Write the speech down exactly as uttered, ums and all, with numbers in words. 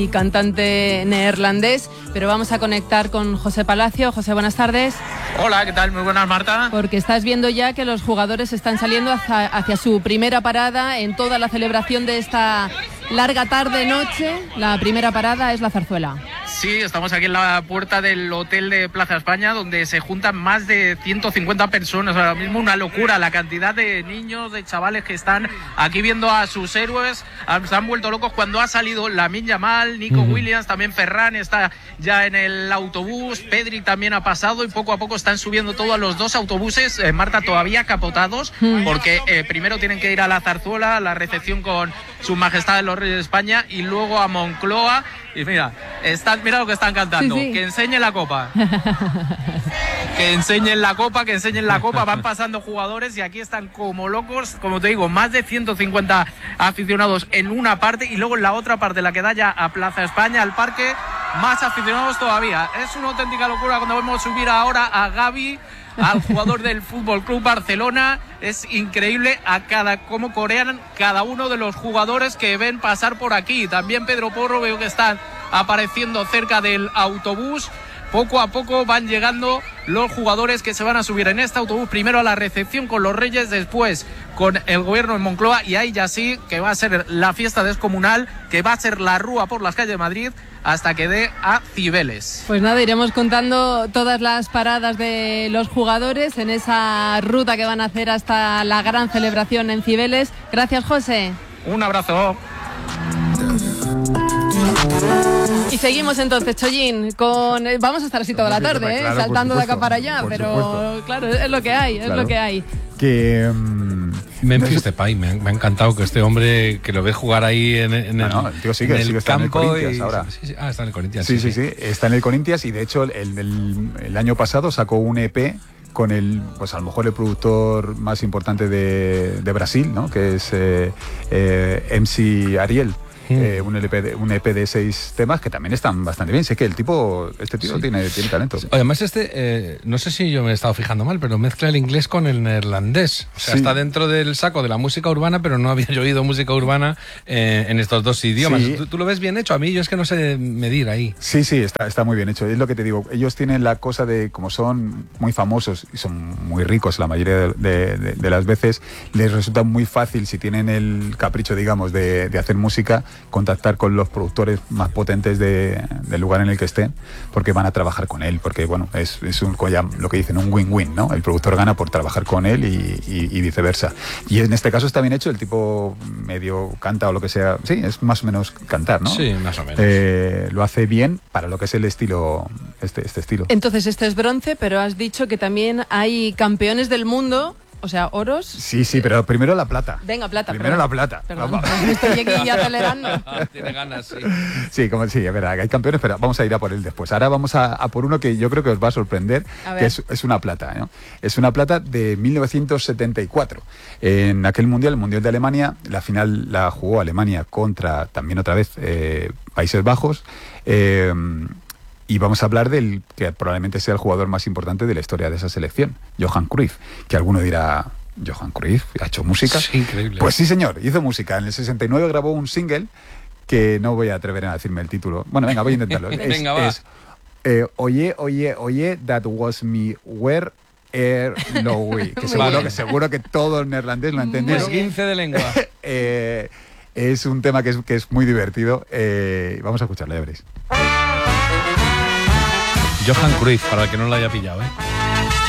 y cantante neerlandés, pero vamos a conectar con José Palacio. José, buenas tardes. Hola, ¿qué tal? Muy buenas, Marta. Porque estás viendo ya que los jugadores están saliendo hacia, hacia su primera parada en toda la celebración de esta larga tarde-noche. La primera parada es la zarzuela. Sí, estamos aquí en la puerta del hotel de Plaza España, donde se juntan más de ciento cincuenta personas. Ahora mismo una locura la cantidad de niños, de chavales que están aquí viendo a sus héroes. Se han vuelto locos cuando ha salido Lamine Yamal, Nico uh-huh. Williams, también Ferran está ya en el autobús, Pedri también ha pasado y poco a poco están subiendo todos los dos autobuses, eh, Marta, todavía capotados, uh-huh. porque eh, primero tienen que ir a la zarzuela, a la recepción con Su Majestad los Reyes de España y luego a Moncloa. Y mira, están, mira lo que están cantando, sí, sí. Que enseñen la copa. Que enseñen la copa, que enseñen la copa. Van pasando jugadores y aquí están como locos, como te digo, más de ciento cincuenta aficionados en una parte y luego en la otra parte, la que da ya a Plaza España, al parque, más aficionados todavía. Es una auténtica locura cuando vemos subir ahora a Gavi, al jugador del Fútbol Club Barcelona. Es increíble a cada cómo corean cada uno de los jugadores que ven pasar por aquí. También Pedro Porro veo que están apareciendo cerca del autobús. Poco a poco van llegando los jugadores que se van a subir en este autobús, primero a la recepción con los Reyes, después con el gobierno en Moncloa, y ahí ya sí que va a ser la fiesta descomunal, que va a ser la rúa por las calles de Madrid hasta que dé a Cibeles. Pues nada, iremos contando todas las paradas de los jugadores en esa ruta que van a hacer hasta la gran celebración en Cibeles. Gracias, José. Un abrazo. Y seguimos entonces, Chollín, con vamos a estar así toda la tarde, ¿eh? Claro, saltando supuesto, de acá para allá, pero supuesto. Claro, es lo que hay, es claro. lo que hay. Que um, Memphis Depay, me, me ha encantado que este hombre, que lo ve jugar ahí en, en no, el, no, el tío sigue, en el sigue campo. Está en el Corinthians y, ahora. Sí, sí, ah, está en el Corinthians. Sí, sí, sí, sí, sí, está en el Corinthians y de hecho el, el, el año pasado sacó un E P con el, pues a lo mejor el productor más importante de, de Brasil, ¿no? Que es eh, eh, M C Ariel. Eh, un, L P de, un E P de seis temas que también están bastante bien. Sé que el tipo, este tío sí. tiene, tiene talento. Sí. Además, este, eh, no sé si yo me he estado fijando mal, pero mezcla el inglés con el neerlandés. O sea, sí. está dentro del saco de la música urbana, pero no había yo oído música urbana eh, en estos dos idiomas. Sí. ¿Tú, ¿Tú lo ves bien hecho? A mí yo es que no sé medir ahí. Sí, sí, está, está muy bien hecho. Es lo que te digo. Ellos tienen la cosa de, como son muy famosos y son muy ricos la mayoría de, de, de, de las veces, les resulta muy fácil, si tienen el capricho, digamos, de, de hacer música, contactar con los productores más potentes de, del lugar en el que estén, porque van a trabajar con él, porque bueno, es, es un, lo que dicen, un win-win, ¿no? El productor gana por trabajar con él y, y, y viceversa. Y en este caso está bien hecho, el tipo medio canta o lo que sea, sí, es más o menos cantar, ¿no? Sí, más o menos. Eh, lo hace bien para lo que es el estilo, este, este estilo. Entonces este es bronce, pero has dicho que también hay campeones del mundo. O sea, oros. Sí, sí, pero primero la plata. Venga, plata. Primero perdón. la plata. Perdón, estoy aquí ya acelerando. Tiene ganas, sí. Sí, como sí, es verdad, hay campeones, pero vamos a ir a por él después. Ahora vamos a, a por uno que yo creo que os va a sorprender, a que es, es una plata, ¿no? Es una plata de mil novecientos setenta y cuatro. En aquel mundial, el Mundial de Alemania, la final la jugó Alemania contra, también otra vez, eh, Países Bajos. Eh, Y vamos a hablar del que probablemente sea el jugador más importante de la historia de esa selección, Johan Cruyff. Que alguno dirá, ¿Johan Cruyff ha hecho música? Sí, increíble. Pues sí, señor, hizo música. En el sesenta y nueve grabó un single que no voy a atrever a decirme el título. Bueno, venga, voy a intentarlo. venga, es, va. Es, eh, oye, oye, oye, that was me, where er Louis. Que seguro, vale. que seguro que todo el neerlandés lo entendió. Es quince de lengua. eh, es un tema que es, que es muy divertido. Eh, vamos a escucharlo, ya veréis. Johan Cruyff, para el que no lo haya pillado, ¿eh?